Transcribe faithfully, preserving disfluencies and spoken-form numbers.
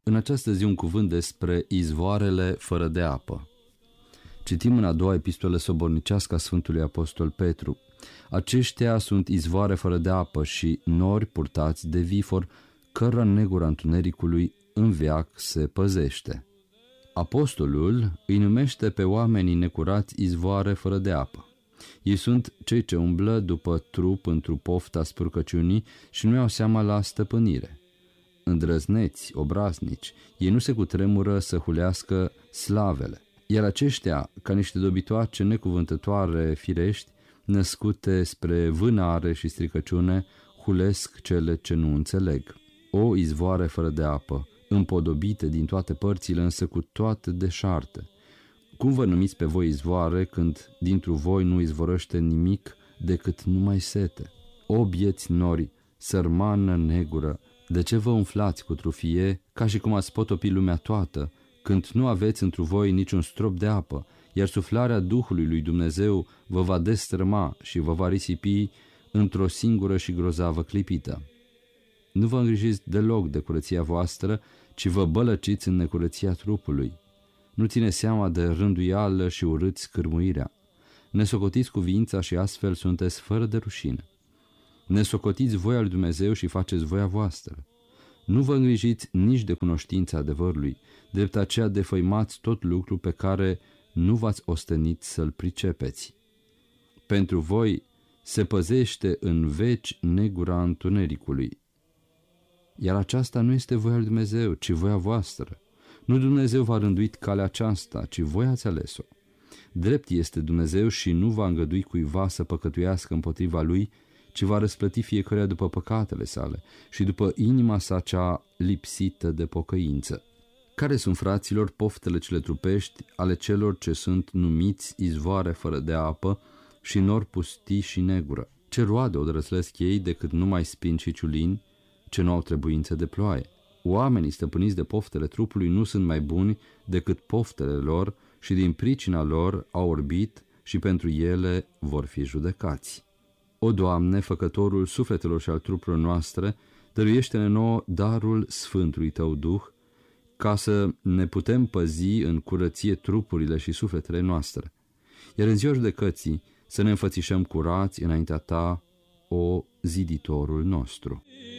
În această zi un cuvânt despre izvoarele fără de apă. Citim în a doua epistolă sobornicească a Sfântului Apostol Petru. Aceștia sunt izvoare fără de apă și nori purtați de vifor, cărora negura întunericului în veac se păzește. Apostolul îi numește pe oamenii necurați izvoare fără de apă. Ei sunt cei ce umblă după trup într-o pofta spurcăciunii și nu iau seama la stăpânire. Îndrăzneți, obraznici, ei nu se cutremură să hulească slavele, iar aceștia, ca niște dobitoace necuvântătoare firești, născute spre vânare și stricăciune, hulesc cele ce nu înțeleg. O izvoare fără de apă, împodobite din toate părțile, însă cu toate deșarte. Cum vă numiți pe voi izvoare când dintr-o voi nu izvorăște nimic decât numai sete? O bieți nori, sărmană negură, de ce vă umflați cu trufie ca și cum ați potopi lumea toată, când nu aveți într-o voi niciun strop de apă, iar suflarea Duhului lui Dumnezeu vă va destrăma și vă va risipi într-o singură și grozavă clipită? Nu vă îngrijiți deloc de curăția voastră, ci vă bălăciți în necurăția trupului. Nu ține seama de rânduială și urâți cârmuirea. Ne socotiți cuvința și astfel sunteți fără de rușine. Ne socotiți voia lui Dumnezeu și faceți voia voastră. Nu vă îngrijiți nici de cunoștința adevărului, drept aceea defăimați tot lucru pe care nu v-ați ostenit să-l pricepeți. Pentru voi se păzește în veci negura întunericului. Iar aceasta nu este voia lui Dumnezeu, ci voia voastră. Nu Dumnezeu v-a rânduit calea aceasta, ci voi ați ales-o. Drept este Dumnezeu și nu va îngădui cuiva să păcătuiască împotriva lui, ci va răsplăti fiecăruia după păcatele sale și după inima sa cea lipsită de pocăință. Care sunt, fraților, poftele cele trupești ale celor ce sunt numiți izvoare fără de apă și nori pustii și negură? Ce roade odrăslesc ei decât numai spini și ciulini, ce nu au trebuință de ploaie? Oamenii stăpâniți de poftele trupului nu sunt mai buni decât poftele lor și din pricina lor au orbit și pentru ele vor fi judecați. O, Doamne, făcătorul sufletelor și al trupurilor noastre, dăruiește-ne nouă darul Sfântului Tău Duh, ca să ne putem păzi în curăție trupurile și sufletele noastre, iar în ziua judecății să ne înfățișăm curați înaintea Ta, o ziditorul nostru.